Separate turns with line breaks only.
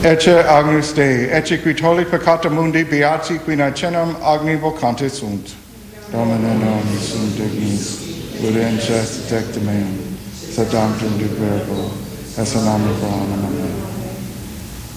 Ecce Agnus Dei, ecce qui tollit peccata mundi, beati qui nacenam agni vocante sunt. Domine non sunt dignis, udens est tecta meum, sed tantum de verbo, esse nomen pro anima mea.